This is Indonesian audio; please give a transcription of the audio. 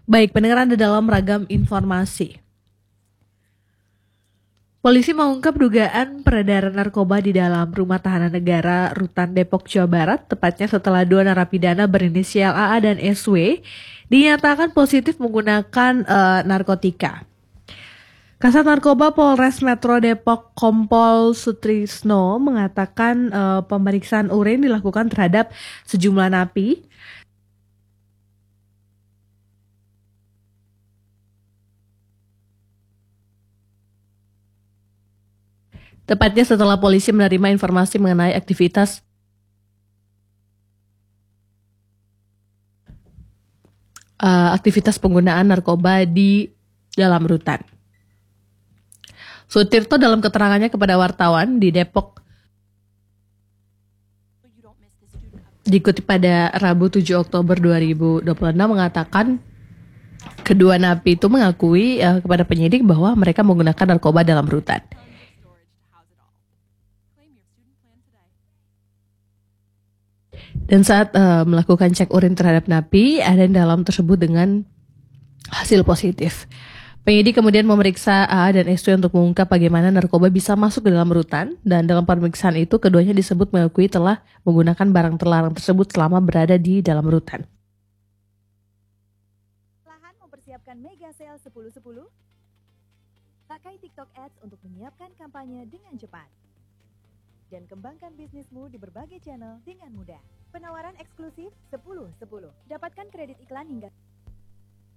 Baik, pendengar Anda dalam ragam informasi. Polisi mengungkap dugaan peredaran narkoba di dalam rumah tahanan negara Rutan Depok, Jawa Barat, tepatnya setelah 2 narapidana berinisial AA dan SW dinyatakan positif menggunakan narkotika. Kasat Narkoba Polres Metro Depok Kompol Sutrisno mengatakan pemeriksaan urin dilakukan terhadap sejumlah napi. Tepatnya setelah polisi menerima informasi mengenai aktivitas penggunaan narkoba di dalam rutan. Sutirto dalam keterangannya kepada wartawan di Depok dikutip pada Rabu 7 Oktober 2026 mengatakan kedua napi itu mengakui kepada penyidik bahwa mereka menggunakan narkoba dalam rutan. Dan saat melakukan cek urin terhadap napi, ada yang dalam tersebut dengan hasil positif. Penyidik kemudian memeriksa AA dan SW untuk mengungkap bagaimana narkoba bisa masuk ke dalam rutan, dan dalam pemeriksaan itu keduanya disebut mengakui telah menggunakan barang terlarang tersebut selama berada di dalam rutan. Lahan mempersiapkan mega sale 10-10. Pakai TikTok Ads untuk menyiapkan kampanye dengan cepat. Dan kembangkan bisnismu di berbagai channel dengan mudah. Penawaran eksklusif 10-10. Dapatkan kredit iklan hingga